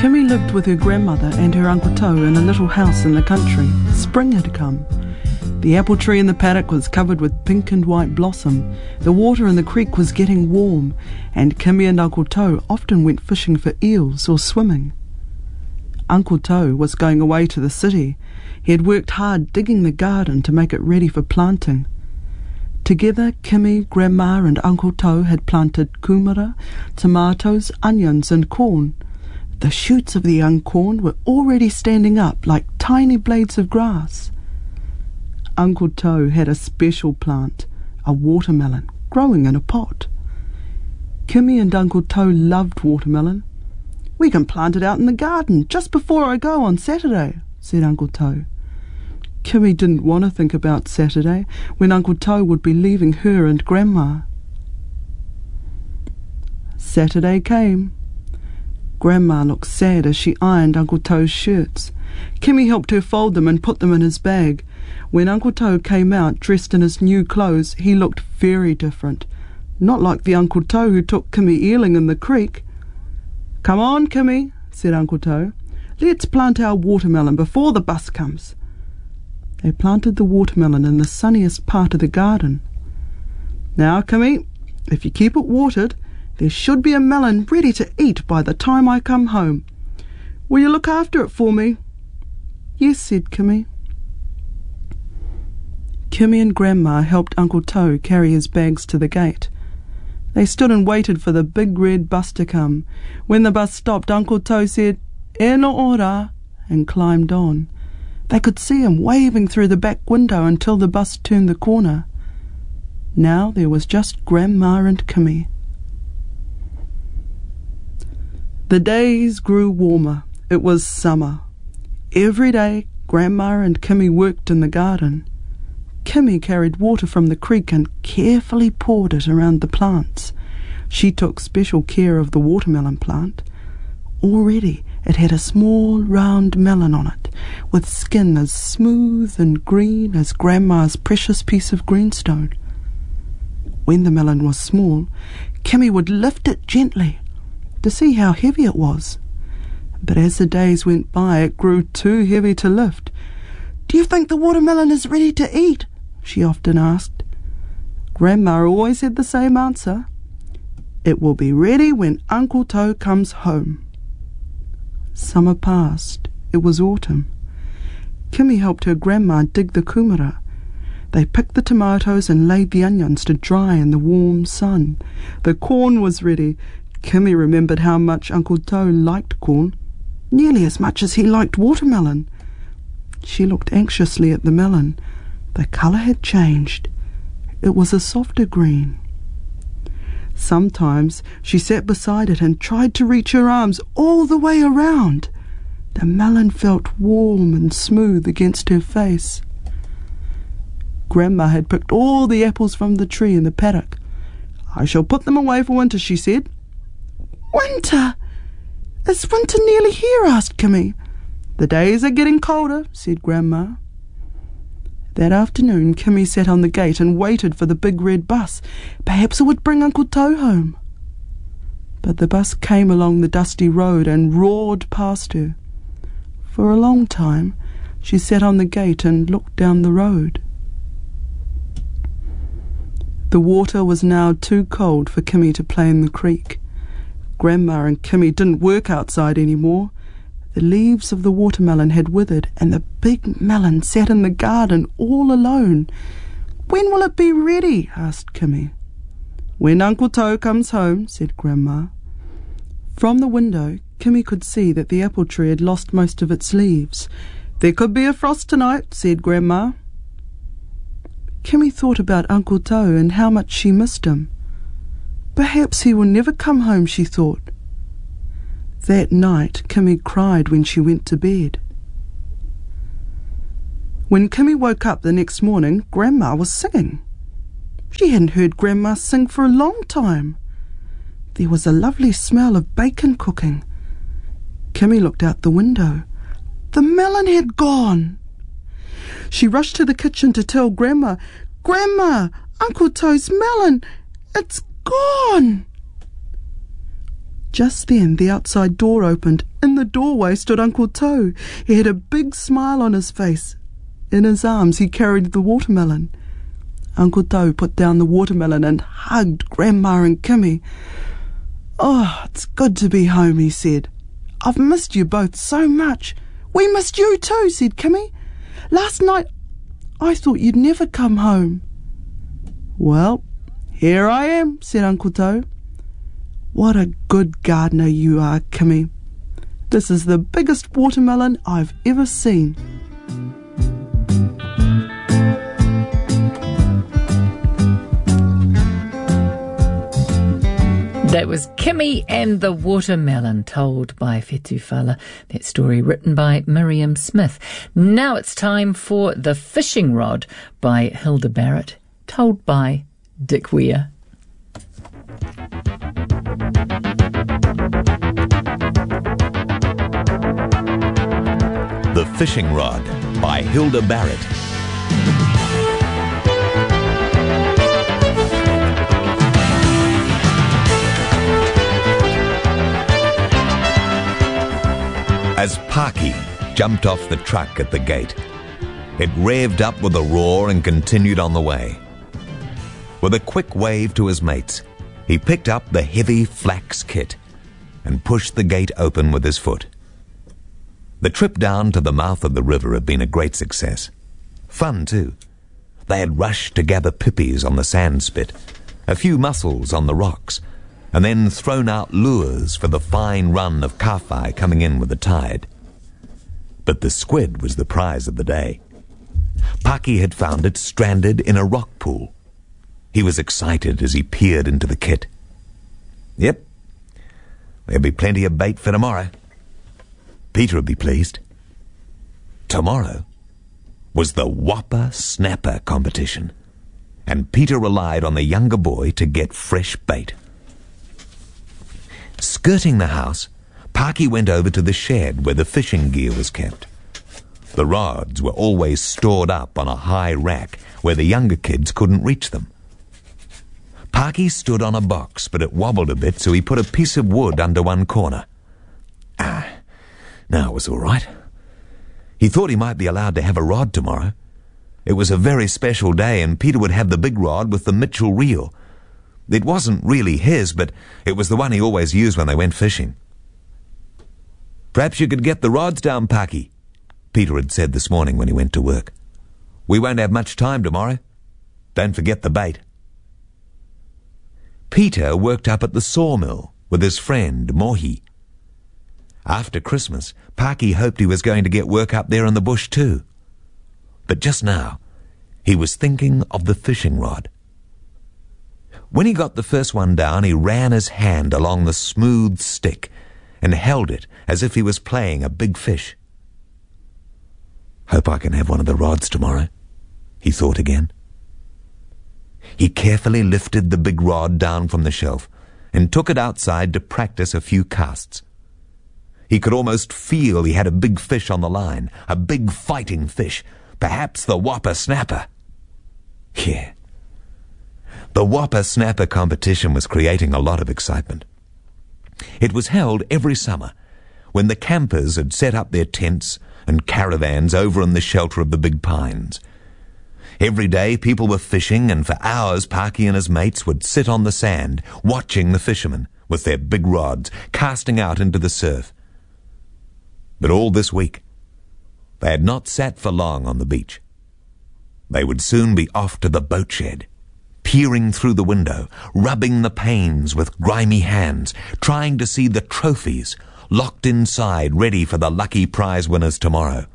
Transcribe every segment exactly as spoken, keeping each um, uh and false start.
Kimmy lived with her grandmother and her Uncle To in a little house in the country. Spring had come. The apple tree in the paddock was covered with pink and white blossom. The water in the creek was getting warm, and Kimmy and Uncle To often went fishing for eels or swimming. Uncle To was going away to the city. He had worked hard digging the garden to make it ready for planting. Together, Kimmy, Grandma and Uncle To had planted kumara, tomatoes, onions and corn. The shoots of the young corn were already standing up like tiny blades of grass. Uncle To had a special plant, a watermelon, growing in a pot. Kimmy and Uncle To loved watermelon. "We can plant it out in the garden just before I go on Saturday," said Uncle To. Kimmy didn't want to think about Saturday, when Uncle To would be leaving her and Grandma. Saturday came. Grandma looked sad as she ironed Uncle To's shirts. Kimmy helped her fold them and put them in his bag. When Uncle To came out dressed in his new clothes, he looked very different. Not like the Uncle To who took Kimmy eeling in the creek. "Come on, Kimmy," said Uncle To. "Let's plant our watermelon before the bus comes." They planted the watermelon in the sunniest part of the garden. "Now, Kimmy, if you keep it watered, there should be a melon ready to eat by the time I come home. Will you look after it for me?" "Yes," said Kimmy. Kimmy and Grandma helped Uncle To carry his bags to the gate. They stood and waited for the big red bus to come. When the bus stopped, Uncle To said, "E no ora," and climbed on. They could see him waving through the back window until the bus turned the corner. Now there was just Grandma and Kimmy. The days grew warmer. It was summer. Every day, Grandma and Kimmy worked in the garden. Kimmy carried water from the creek and carefully poured it around the plants. She took special care of the watermelon plant. Already it had a small round melon on it, with skin as smooth and green as Grandma's precious piece of greenstone. When the melon was small, Kimmy would lift it gently to see how heavy it was. But as the days went by, it grew too heavy to lift. "Do you think the watermelon is ready to eat?" she often asked. Grandma always had the same answer. "It will be ready when Uncle To comes home." Summer passed. It was autumn. Kimmy helped her Grandma dig the kumara. They picked the tomatoes and laid the onions to dry in the warm sun. The corn was ready. Kimmy remembered how much Uncle To liked corn, nearly as much as he liked watermelon. She looked anxiously at the melon. The colour had changed. It was a softer green. Sometimes she sat beside it and tried to reach her arms all the way around. The melon felt warm and smooth against her face. Grandma had picked all the apples from the tree in the paddock. "I shall put them away for winter," she said. "Winter? Is winter nearly here?" asked Kimmy. "The days are getting colder," said Grandma. That afternoon, Kimmy sat on the gate and waited for the big red bus. Perhaps it would bring Uncle To home. But the bus came along the dusty road and roared past her. For a long time, she sat on the gate and looked down the road. The water was now too cold for Kimmy to play in the creek. Grandma and Kimmy didn't work outside anymore. The leaves of the watermelon had withered, and the big melon sat in the garden all alone. "When will it be ready?" asked Kimmy. "When Uncle To comes home," said Grandma. From the window, Kimmy could see that the apple tree had lost most of its leaves. "There could be a frost tonight," said Grandma. Kimmy thought about Uncle To and how much she missed him. Perhaps he will never come home, she thought. That night, Kimmy cried when she went to bed. When Kimmy woke up the next morning, Grandma was singing. She hadn't heard Grandma sing for a long time. There was a lovely smell of bacon cooking. Kimmy looked out the window. The melon had gone. She rushed to the kitchen to tell Grandma, "Grandma, Uncle To's melon, it's gone." Just then the outside door opened. In the doorway stood Uncle Toe. He had a big smile on his face. In his arms he carried the watermelon. Uncle Toe put down the watermelon and hugged Grandma and Kimmy. "Oh, it's good to be home," he said. "I've missed you both so much." "We missed you too," said Kimmy. "Last night I thought you'd never come home." "Well, here I am," said Uncle Toe. "What a good gardener you are, Kimmy. This is the biggest watermelon I've ever seen." That was Kimmy and the Watermelon, told by Whetū Whala. That story written by Miriam Smith. Now it's time for The Fishing Rod by Hilda Barrett, told by Dick Weir. The Fishing Rod by Hilda Barrett. As Paki jumped off the truck at the gate, it revved up with a roar and continued on the way. With a quick wave to his mates, he picked up the heavy flax kit and pushed the gate open with his foot. The trip down to the mouth of the river had been a great success. Fun, too. They had rushed to gather pippies on the sand spit, a few mussels on the rocks, and then thrown out lures for the fine run of kawhai coming in with the tide. But the squid was the prize of the day. Paki had found it stranded in a rock pool. He was excited as he peered into the kit. Yep, there'll be plenty of bait for tomorrow. Peter would be pleased. Tomorrow was the Whopper Snapper competition, and Peter relied on the younger boy to get fresh bait. Skirting the house, Paki went over to the shed where the fishing gear was kept. The rods were always stored up on a high rack where the younger kids couldn't reach them. Paki stood on a box, but it wobbled a bit, so he put a piece of wood under one corner. Ah, now it was all right. He thought he might be allowed to have a rod tomorrow. It was a very special day, and Peter would have the big rod with the Mitchell reel. It wasn't really his, but it was the one he always used when they went fishing. "Perhaps you could get the rods down, Paki," Peter had said this morning when he went to work. "We won't have much time tomorrow. Don't forget the bait." Peter worked up at the sawmill with his friend Mohi. After Christmas, Paki hoped he was going to get work up there in the bush too. But just now, he was thinking of the fishing rod. When he got the first one down, he ran his hand along the smooth stick and held it as if he was playing a big fish. "Hope I can have one of the rods tomorrow," he thought again. He carefully lifted the big rod down from the shelf and took it outside to practice a few casts. He could almost feel he had a big fish on the line, a big fighting fish, perhaps the Whopper Snapper. Yeah. The Whopper Snapper competition was creating a lot of excitement. It was held every summer when the campers had set up their tents and caravans over in the shelter of the big pines. Every day people were fishing, and for hours Paki and his mates would sit on the sand watching the fishermen with their big rods casting out into the surf. But all this week, they had not sat for long on the beach. They would soon be off to the boat shed, peering through the window, rubbing the panes with grimy hands, trying to see the trophies locked inside ready for the lucky prize winners tomorrow.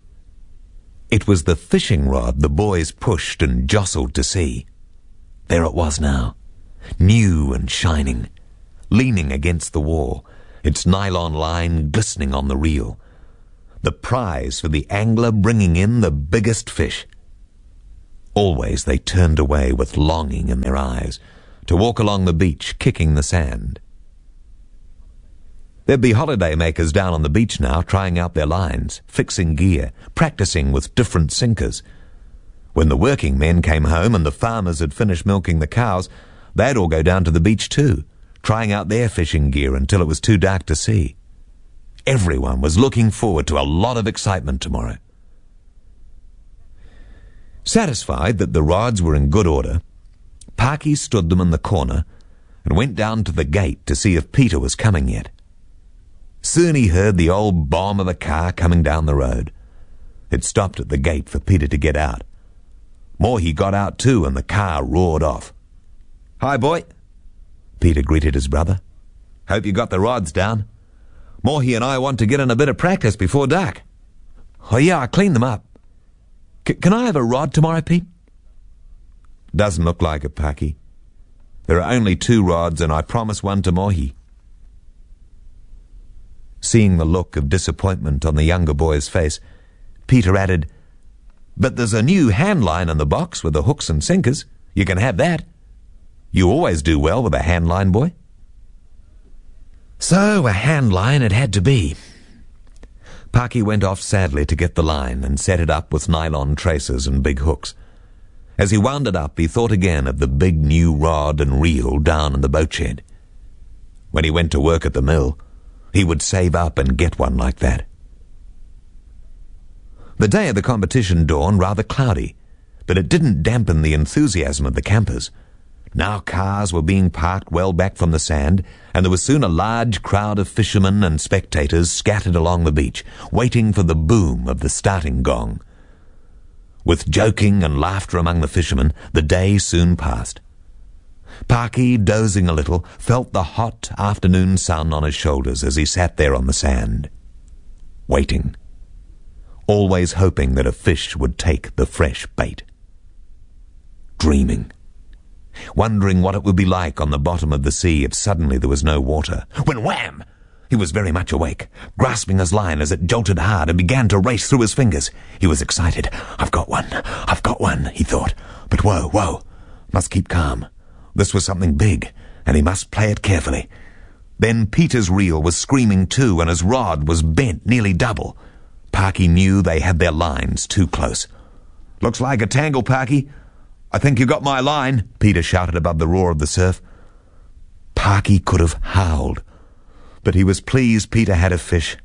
It was the fishing rod the boys pushed and jostled to see. There it was now, new and shining, leaning against the wall, its nylon line glistening on the reel. The prize for the angler bringing in the biggest fish. Always they turned away with longing in their eyes to walk along the beach kicking the sand. There'd be holiday makers down on the beach now trying out their lines, fixing gear, practicing with different sinkers. When the working men came home and the farmers had finished milking the cows, they'd all go down to the beach too, trying out their fishing gear until it was too dark to see. Everyone was looking forward to a lot of excitement tomorrow. Satisfied that the rods were in good order, Parky stood them in the corner and went down to the gate to see if Peter was coming yet. Soon he heard the old bomb of a car coming down the road. It stopped at the gate for Peter to get out. Morhy got out too, and the car roared off. "Hi, boy," Peter greeted his brother. "Hope you got the rods down. Morhy and I want to get in a bit of practice before dark." "Oh, yeah, I cleaned them up. C- can I have a rod tomorrow, Pete?" "Doesn't look like it, Parky. There are only two rods, and I promised one to Morhy." Seeing the look of disappointment on the younger boy's face, Peter added, "But there's a new hand line in the box with the hooks and sinkers. You can have that. You always do well with a hand line, boy." So a hand line it had to be. Parky went off sadly to get the line and set it up with nylon traces and big hooks. As he wound it up, he thought again of the big new rod and reel down in the boat shed. When he went to work at the mill, he would save up and get one like that. The day of the competition dawned rather cloudy, but it didn't dampen the enthusiasm of the campers. Now cars were being parked well back from the sand, and there was soon a large crowd of fishermen and spectators scattered along the beach, waiting for the boom of the starting gong. With joking and laughter among the fishermen, the day soon passed. Parky, dozing a little, felt the hot afternoon sun on his shoulders as he sat there on the sand, waiting, always hoping that a fish would take the fresh bait. Dreaming, wondering what it would be like on the bottom of the sea if suddenly there was no water. When wham! He was very much awake, grasping his line as it jolted hard and began to race through his fingers. He was excited. "I've got one, I've got one," he thought. But whoa, whoa, must keep calm. This was something big, and he must play it carefully. Then Peter's reel was screaming too, and his rod was bent nearly double. Parky knew they had their lines too close. "Looks like a tangle, Parky. I think you got my line," Peter shouted above the roar of the surf. Parky could have howled, but he was pleased Peter had a fish.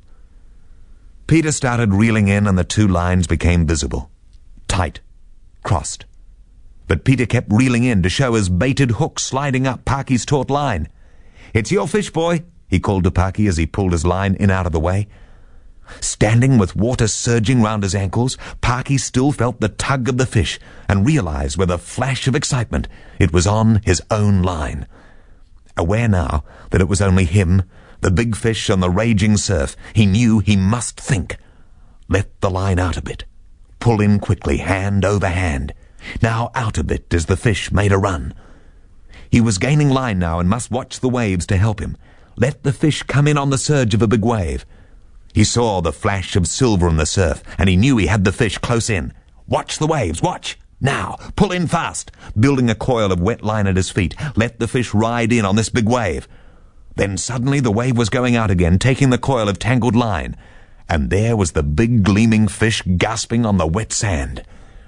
Peter started reeling in, and the two lines became visible, tight, crossed. But Peter kept reeling in to show his baited hook sliding up Parky's taut line. "It's your fish, boy," he called to Parky as he pulled his line in out of the way. Standing with water surging round his ankles, Parky still felt the tug of the fish and realized with a flash of excitement it was on his own line. Aware now that it was only him, the big fish on the raging surf, he knew he must think. Let the line out a bit. Pull in quickly, hand over hand. Now out a bit as the fish made a run. He was gaining line now and must watch the waves to help him. Let the fish come in on the surge of a big wave. He saw the flash of silver in the surf, and he knew he had the fish close in. Watch the waves, watch! Now, pull in fast! Building a coil of wet line at his feet, let the fish ride in on this big wave. Then suddenly the wave was going out again, taking the coil of tangled line, and there was the big gleaming fish gasping on the wet sand.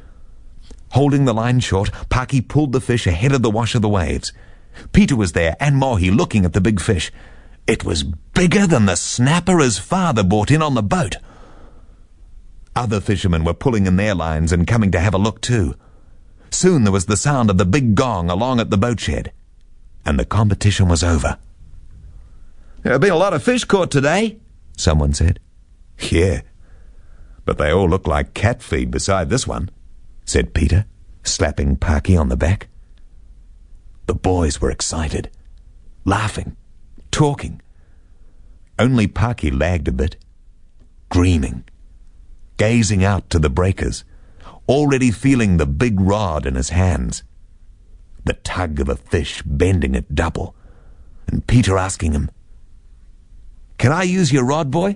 Holding the line short, Parky pulled the fish ahead of the wash of the waves. Peter was there, and Morhy looking at the big fish. It was bigger than the snapper his father brought in on the boat. Other fishermen were pulling in their lines and coming to have a look too. Soon there was the sound of the big gong along at the boat shed, and the competition was over. "There have been a lot of fish caught today," someone said. "Yeah, but they all look like cat feed beside this one," said Peter, slapping Parky on the back. The boys were excited, laughing, talking. Only Parky lagged a bit, dreaming, gazing out to the breakers, already feeling the big rod in his hands, the tug of a fish bending it double, and Peter asking him, "Can I use your rod, boy?"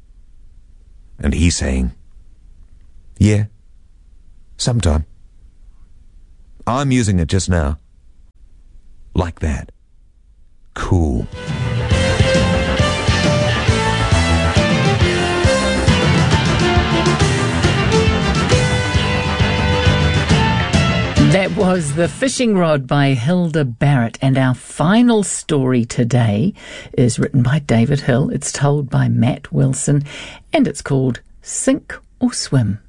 And he saying, "Yeah, sometime. I'm using it just now." Like that. Cool. That was The Fishing Rod by Hilda Barrett, and our final story today is written by David Hill. It's told by Matt Wilson, and it's called Sink or Swim.